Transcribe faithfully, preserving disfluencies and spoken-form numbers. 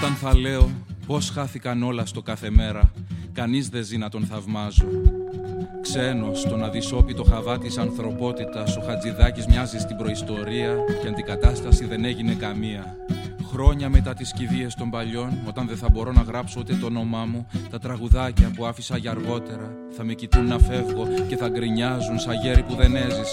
Όταν θα λέω πως χάθηκαν όλα στο κάθε μέρα, κανείς δεν ζει να τον θαυμάζω. Ξένος στον αδυσόπιτο χαβά της ανθρωπότητας, ο Χατζηδάκης μοιάζει στην προϊστορία και αντικατάσταση δεν έγινε καμία. Χρόνια μετά τις κηδείες των παλιών, όταν δεν θα μπορώ να γράψω ούτε το όνομά μου, τα τραγουδάκια που άφησα για αργότερα θα με κοιτούν να φεύγω και θα γκρινιάζουν σαν γέροι που δεν έζησαν.